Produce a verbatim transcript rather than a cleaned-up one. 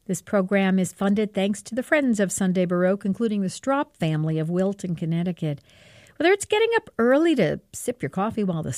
This program is funded thanks to the Friends of Sunday Baroque, including the Strop family of Wilton, Connecticut. Whether it's getting up early to sip your coffee while the